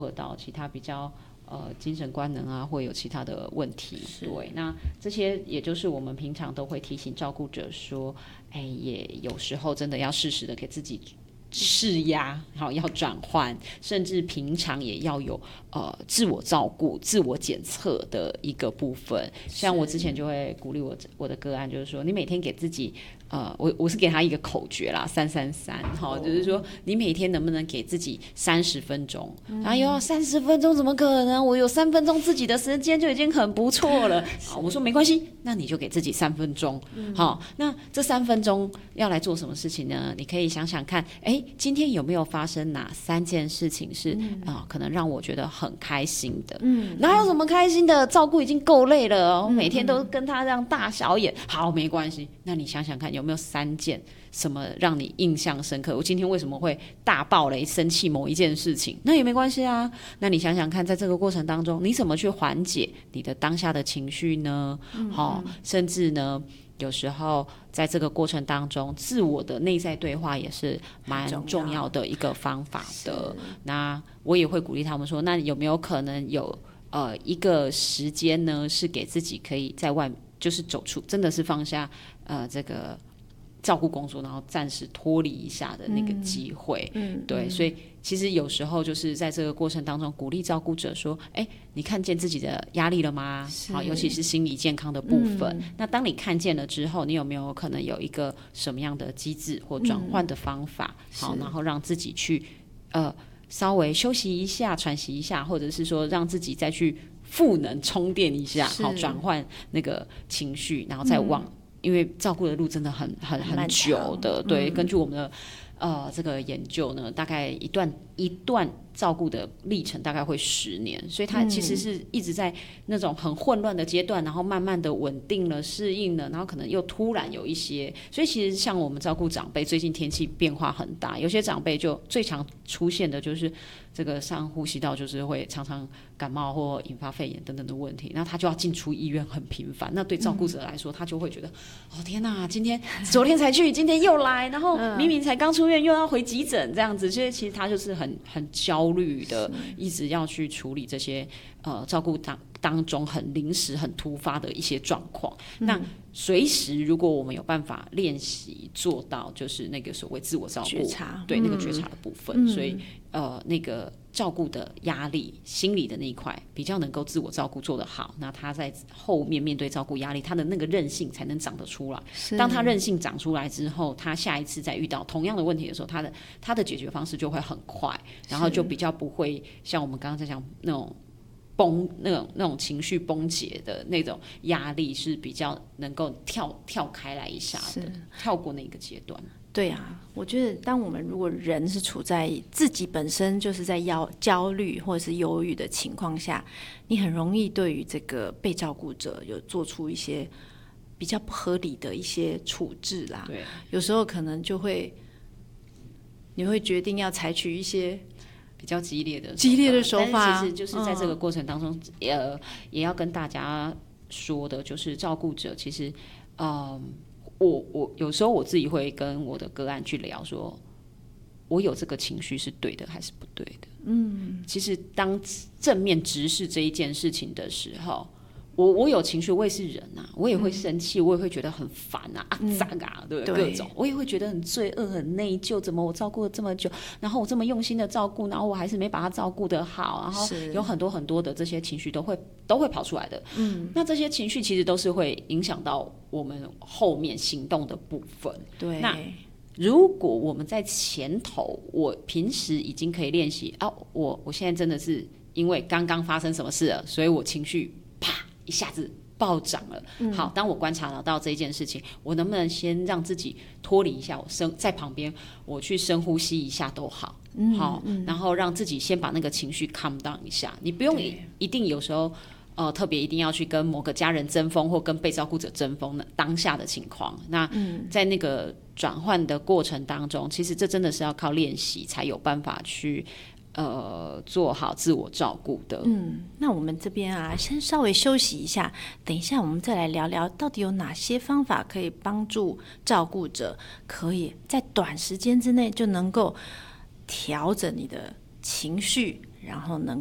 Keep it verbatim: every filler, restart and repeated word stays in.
合到其他比较呃精神官能啊，或有其他的问题。对，那这些也就是我们平常都会提醒照顾者说，哎，也有时候真的要适时的给自己释压，好，要转换，甚至平常也要有呃自我照顾、自我检测的一个部分。像我之前就会鼓励我我的个案，就是说，你每天给自己。呃，我我是给他一个口诀啦，三三三，哈，就是说你每天能不能给自己三十分钟？嗯、哎呦，三十分钟怎么可能？我有三分钟自己的时间就已经很不错了。好，我说没关系，那你就给自己三分钟。好、嗯，那这三分钟要来做什么事情呢？你可以想想看，哎，今天有没有发生哪三件事情是啊、嗯呃，可能让我觉得很开心的？嗯，哪有什么开心的？照顾已经够累了，我每天都跟他这样大小眼。好，没关系，那你想想看有。有没有三件什么让你印象深刻？我今天为什么会大爆雷生气某一件事情？那也没关系啊。那你想想看，在这个过程当中，你怎么去缓解你的当下的情绪呢？嗯哦、甚至呢，有时候在这个过程当中，自我的内在对话也是蛮重要的一个方法的。那我也会鼓励他们说，那有没有可能有呃一个时间呢，是给自己可以在外，就是走出，真的是放下呃这个。照顾工作，然后暂时脱离一下的那个机会，嗯，嗯对，嗯、所以其实有时候就是在这个过程当中，鼓励照顾者说：“哎，你看见自己的压力了吗？好，尤其是心理健康的部分。嗯、那当你看见了之后，你有没有可能有一个什么样的机制或转换的方法？嗯、好，然后让自己去呃稍微休息一下、喘息一下，或者是说让自己再去赋能、充电一下，好，转换那个情绪，然后再往。嗯”因为照顾的路真的很很很久的，对，嗯、根据我们的呃这个研究呢，大概一段一段照顾的历程大概会十年，所以它其实是一直在那种很混乱的阶段，然后慢慢的稳定了、适应了，然后可能又突然有一些，所以其实像我们照顾长辈，最近天气变化很大，有些长辈就最常出现的就是这个上呼吸道就是会常常感冒或引发肺炎等等的问题，那他就要进出医院很频繁，那对照顾者来说，他就会觉得哦天哪，今天昨天才去，今天又来，然后明明才刚出院又要回急诊这样子，所以其实他就是很很焦虑的，一直要去处理这些呃照顾当当中很临时、很突发的一些状况。嗯、那随时如果我们有办法练习做到，就是那个所谓自我照顾，觉察对、嗯、那个觉察的部分，嗯、所以呃那个照顾的压力、心理的那一块比较能够自我照顾做得好，那他在后面面对照顾压力，他的那个韧性才能长得出来。当他韧性长出来之后，他下一次再遇到同样的问题的时候，他的他的解决方式就会很快，然后就比较不会像我们刚刚在讲那种。崩那种那种情绪崩解的那种压力是比较能够跳跳开来一下的，跳过那个阶段。 对啊，我觉得当我们如果人是处在自己本身就是在焦焦虑或者是忧郁的情况下，你很容易对于这个被照顾者有做出一些比较不合理的一些处置啦。对，有时候可能就会你会决定要采取一些。 比较激烈的激烈的手法， 但是其实就是在这个过程当中，嗯、呃，也要跟大家说的，就是照顾者其实，嗯、呃，我我有时候我自己会跟我的个案去聊说，我有这个情绪是对的还是不对的？嗯，其实当正面直视这一件事情的时候。我我有情绪，我也是人啊，我也会生气，嗯、我也会觉得很烦啊，啊咋啊，对不对？各种，我也会觉得很罪恶、很内疚，怎么我照顾了这么久，然后我这么用心的照顾，然后我还是没把他照顾得好，然后有很多很多的这些情绪都会都会跑出来的。嗯，那这些情绪其实都是会影响到我们后面行动的部分。对，那如果我们在前头，我平时已经可以练习啊，我我现在真的是因为刚刚发生什么事了，所以我情绪啪。一下子暴涨了、嗯，好，当我观察到这件事情，我能不能先让自己脱离一下，我深在旁边，我去深呼吸一下都好，嗯、好、嗯，然后让自己先把那个情绪 calm down 一下，你不用一定有时候，呃，特别一定要去跟某个家人争锋或跟被照顾者争锋的当下的情况，那在那个转换的过程当中，其实这真的是要靠练习才有办法去。呃，做好自我照顾的。 嗯，那我们这边啊，先稍微休息一下，等一下我们再来聊聊，到底有哪些方法可以帮助照顾者，可以在短时间之内就能够调整你的情绪， 然后能